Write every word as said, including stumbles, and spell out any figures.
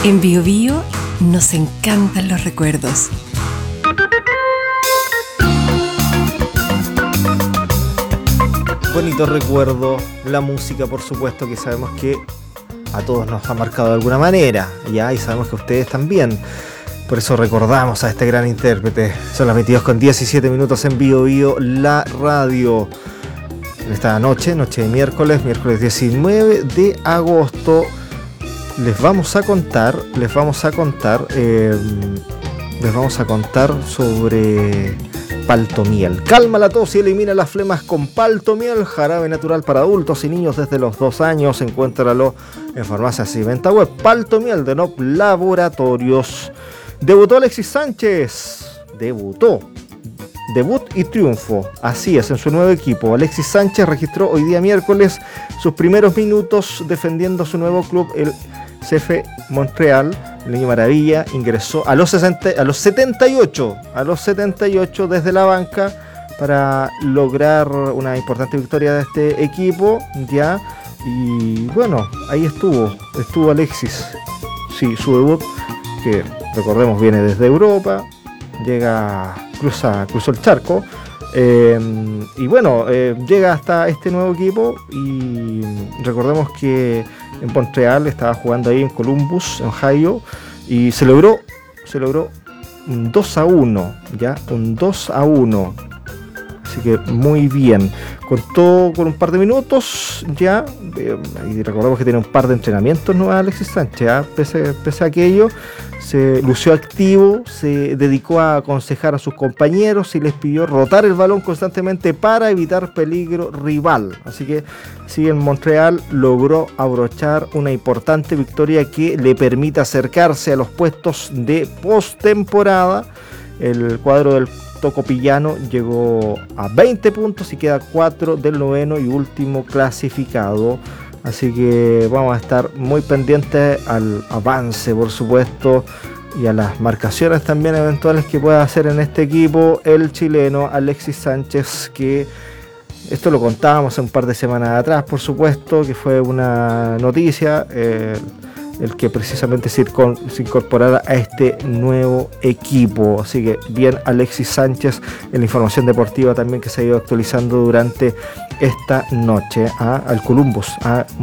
En Bio Bio nos encantan los recuerdos. Bonito recuerdo, la música, por supuesto, que sabemos que a todos nos ha marcado de alguna manera, ya, y sabemos que ustedes también. Por eso recordamos a este gran intérprete. Son las veintidós con diecisiete minutos en Bio Bio, la radio. En esta noche, noche de miércoles, miércoles diecinueve de agosto, les vamos a contar, les vamos a contar, eh, les vamos a contar sobre Paltomiel. Calma la tos y elimina las flemas con Paltomiel, jarabe natural para adultos y niños desde los dos años. Encuéntralo en farmacias y venta web. Paltomiel de N O P Laboratorios. Debutó Alexis Sánchez. Debutó. Debut y triunfo. Así es, en su nuevo equipo. Alexis Sánchez registró hoy día miércoles sus primeros minutos defendiendo su nuevo club, el C F Montreal. El niño maravilla ingresó a los, sesenta, a los setenta y ocho, a los setenta y ocho desde la banca para lograr una importante victoria de este equipo, ya. Y bueno, ahí estuvo, estuvo Alexis. Sí, su debut, que recordemos viene desde Europa, llega, cruza, cruzó el charco. Eh, y bueno, eh, llega hasta este nuevo equipo y recordemos que en Montreal estaba jugando ahí en Columbus, en Ohio, y se logró, se logró un dos a uno, ya, un dos a uno. Así que muy bien. Contó con un par de minutos ya, eh, y recordemos que tiene un par de entrenamientos, ¿no? Alexis Sánchez, ¿eh? pese, pese a aquello, se lució activo, se dedicó a aconsejar a sus compañeros y les pidió rotar el balón constantemente para evitar peligro rival. Así que sí, en Montreal logró abrochar una importante victoria que le permite acercarse a los puestos de postemporada. El cuadro del tocopillano llegó a veinte puntos y queda cuatro del noveno y último clasificado. Así que vamos a estar muy pendientes al avance, por supuesto, y a las marcaciones también eventuales que pueda hacer en este equipo el chileno Alexis Sánchez, que esto lo contábamos un par de semanas atrás, por supuesto, que fue una noticia, eh, el que precisamente se incorporara a este nuevo equipo. Así que bien Alexis Sánchez en la información deportiva también que se ha ido actualizando durante esta noche, ¿ah? Al Columbus, a